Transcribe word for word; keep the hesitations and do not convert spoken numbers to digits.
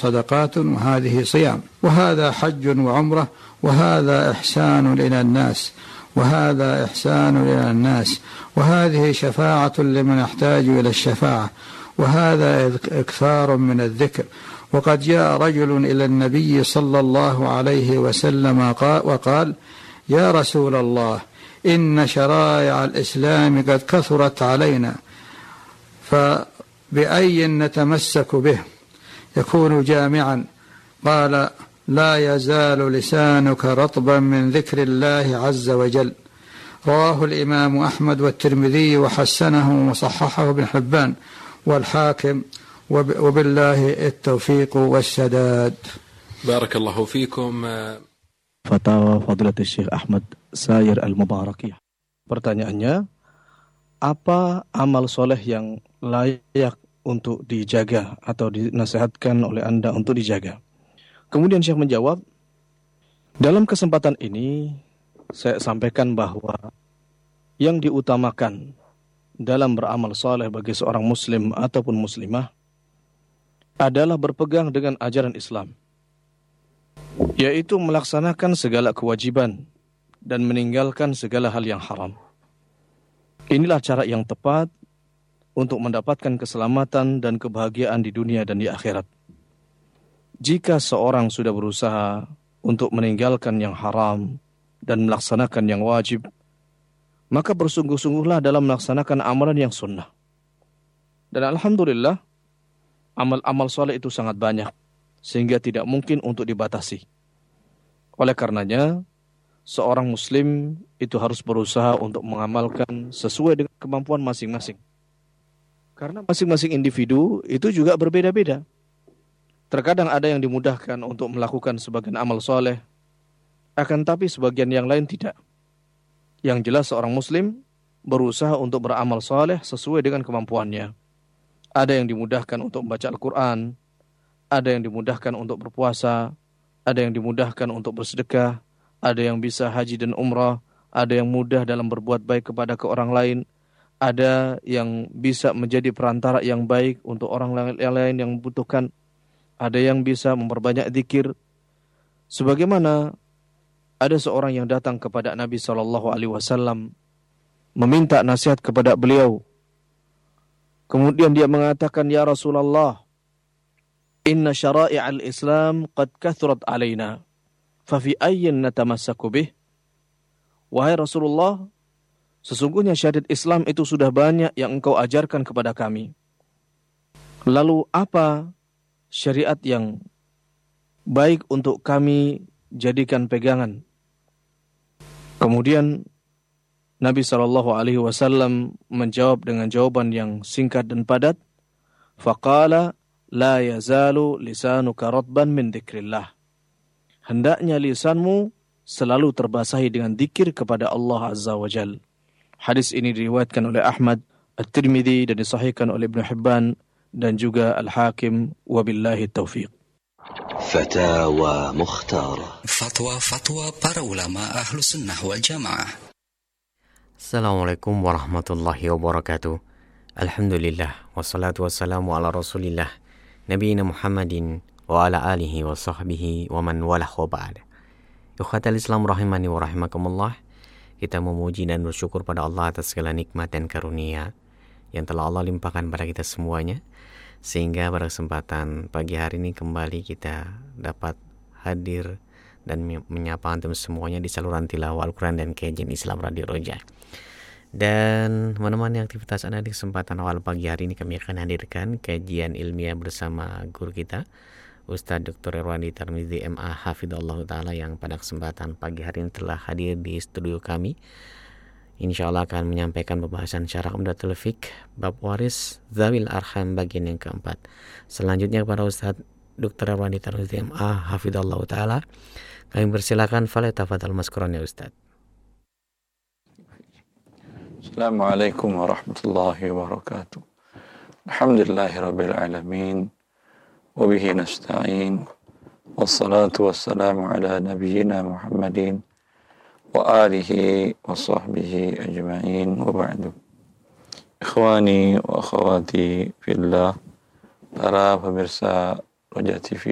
صدقات وهذه صيام، وهذا حج وعمرة، وهذا إحسان إلى الناس، وهذا إحسان إلى الناس، وهذه شفاعة لمن يحتاج إلى الشفاعة، وهذا إكثار من الذكر. وقد جاء رجل إلى النبي صلى الله عليه وسلم وقال: يا رسول الله، إن شرائع الإسلام قد كثرت علينا، فبأي نتمسك به يكون جامعا؟ قال: لا يزال لسانك رطبا من ذكر الله عز وجل. رواه الإمام أحمد والترمذي وحسنه وصححه ابن حبان والحاكم، وبالله التوفيق والسداد. بارك الله فيكم. Fatwa Fadilatul Syekh Ahmad Sayer Al-Mubarakiyah. Pertanyaannya, apa amal soleh yang layak untuk dijaga atau dinasihatkan oleh Anda untuk dijaga? Kemudian Syekh menjawab, dalam kesempatan ini saya sampaikan bahwa yang diutamakan dalam beramal soleh bagi seorang muslim ataupun muslimah adalah berpegang dengan ajaran Islam, yaitu melaksanakan segala kewajiban dan meninggalkan segala hal yang haram. Inilah cara yang tepat untuk mendapatkan keselamatan dan kebahagiaan di dunia dan di akhirat. Jika seorang sudah berusaha untuk meninggalkan yang haram dan melaksanakan yang wajib, maka bersungguh-sungguhlah dalam melaksanakan amalan yang sunnah. Dan alhamdulillah, amal-amal soleh itu sangat banyak, sehingga tidak mungkin untuk dibatasi. Oleh karenanya, seorang muslim itu harus berusaha untuk mengamalkan sesuai dengan kemampuan masing-masing. Karena masing-masing individu itu juga berbeda-beda. Terkadang ada yang dimudahkan untuk melakukan sebagian amal soleh, akan tapi sebagian yang lain tidak. Yang jelas seorang muslim berusaha untuk beramal soleh sesuai dengan kemampuannya. Ada yang dimudahkan untuk membaca Al-Quran, ada yang dimudahkan untuk berpuasa, ada yang dimudahkan untuk bersedekah, ada yang bisa haji dan umrah, ada yang mudah dalam berbuat baik kepada ke orang lain, ada yang bisa menjadi perantara yang baik untuk orang yang lain yang membutuhkan, ada yang bisa memperbanyak zikir. Sebagaimana ada seorang yang datang kepada Nabi shallallahu alaihi wasallam meminta nasihat kepada beliau. Kemudian dia mengatakan, ya Rasulullah, inna syara'i'al Islam qad kathurat alaina, fa fi ayyin natamassaku bih. Wahai Rasulullah, sesungguhnya syariat Islam itu sudah banyak yang engkau ajarkan kepada kami. Lalu apa syariat yang baik untuk kami jadikan pegangan? Kemudian Nabi shallallahu alaihi wasallam menjawab dengan jawaban yang singkat dan padat. Faqala la yazalu lisanuka ratban min dzikrillah. Hendaknya lisanmu selalu terbasahi dengan zikir kepada Allah Azza wa Jal. Hadis ini diriwayatkan oleh Ahmad, At-Tirmidzi dan disahihkan oleh Ibn Hibban dan juga Al-Hakim, wabillahi taufiq. Fatawa Mukhtara. Fatwa-fatwa para ulama Ahlus Sunnah wal Jamaah. Assalamualaikum warahmatullahi wabarakatuh. Alhamdulillah, wassalatu wassalamu ala rasulillah, nabiyina Muhammadin wa ala alihi wa sahbihi wa man walah wa ba'd. Ikhwatal Islam rahimani wa rahimakumullah. Kita memuji dan bersyukur pada Allah atas segala nikmat dan karunia yang telah Allah limpahkan pada kita semuanya, sehingga pada kesempatan pagi hari ini kembali kita dapat hadir dan menyapa antum semuanya di saluran tilawah Al-Quran dan kajian Islam Radio Roja. Dan menemani aktivitas Anda di kesempatan awal pagi hari ini, kami akan hadirkan kajian ilmiah bersama guru kita, Ustadz Doktor Irwandi Tarmizi M A Hafidhullah Ta'ala, yang pada kesempatan pagi hari ini telah hadir di studio kami. Insya Allah akan menyampaikan pembahasan syarah Umdatul Fiqh bab waris Zawil Arham bagian yang keempat. Selanjutnya kepada Ustadz Doktor Irwandi Tarmizi M A Hafidhullah Ta'ala, kami persilakan, falyatafadhal mazkuran ya Ustadz. Assalamualaikum warahmatullahi wabarakatuh. Alhamdulillahi rabbil alamin, wa bihi nasta'in, wassalatu wassalamu ala nabiyyina Muhammadin wa alihi wa sahbihi ajma'in, wa ba'du. Ikhwani wa akhwati fillah, para pemirsa Roja T V